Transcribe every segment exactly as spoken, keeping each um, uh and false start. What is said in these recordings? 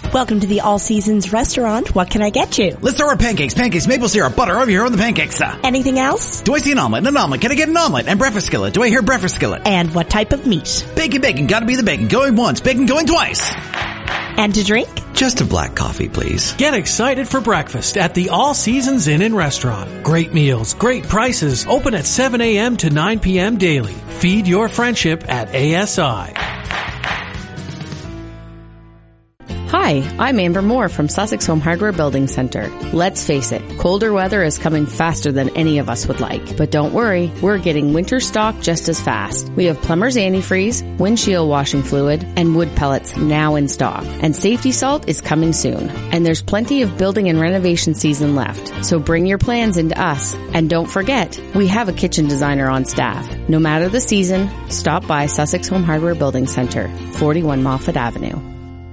Welcome to the All Seasons restaurant. What can I get you? Let's start with pancakes, pancakes, maple syrup, butter over here on the pancake stuff. Anything else? Do I see an omelet? An omelet. Can I get an omelet? And breakfast skillet. Do I hear breakfast skillet? And what type of meat? Bacon, bacon. Gotta be the bacon. Going once, bacon going twice. And to drink? Just a black coffee, please. Get excited for breakfast at the All Seasons Inn and Restaurant. Great meals, great prices, open at seven a.m. to nine p.m. daily. Feed your friendship at A S I. Hi, I'm Amber Moore from Sussex Home Hardware Building Center. Let's face it, colder weather is coming faster than any of us would like. But don't worry, we're getting winter stock just as fast. We have Plumber's Antifreeze, windshield washing fluid, and wood pellets now in stock. And safety salt is coming soon. And there's plenty of building and renovation season left. So bring your plans into us. And don't forget, we have a kitchen designer on staff. No matter the season, stop by Sussex Home Hardware Building Center, forty-one Moffat Avenue.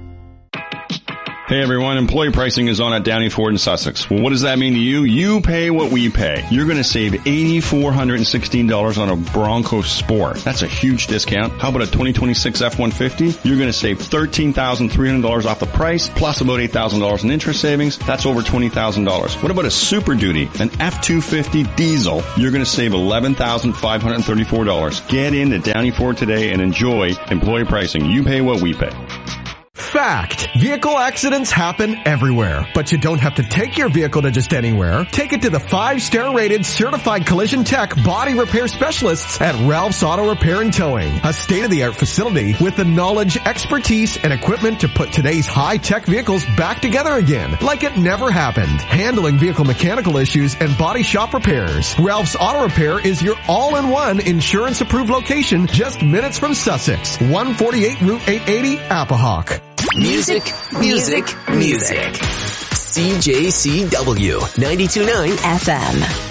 Hey everyone, employee pricing is on at Downey Ford in Sussex. Well, what does that mean to you? You pay what we pay. You're going to save eight thousand four hundred sixteen dollars on a Bronco Sport. That's a huge discount. How about a twenty twenty-six F one fifty? You're going to save thirteen thousand three hundred dollars off the price, plus about eight thousand dollars in interest savings. That's over twenty thousand dollars. What about a Super Duty, an F two fifty diesel? You're going to save eleven thousand five hundred thirty-four dollars. Get into Downey Ford today and enjoy employee pricing. You pay what we pay. Fact. Vehicle accidents happen everywhere, but you don't have to take your vehicle to just anywhere. Take it to the five-star rated certified collision tech body repair specialists at Ralph's Auto Repair and Towing, a state-of-the-art facility with the knowledge, expertise, and equipment to put today's high-tech vehicles back together again, like it never happened. Handling vehicle mechanical issues and body shop repairs. Ralph's Auto Repair is your all-in-one insurance-approved location just minutes from Sussex. one forty-eight Route eight eighty, Appahock. Music, music, music. C J C W ninety-two point nine F M.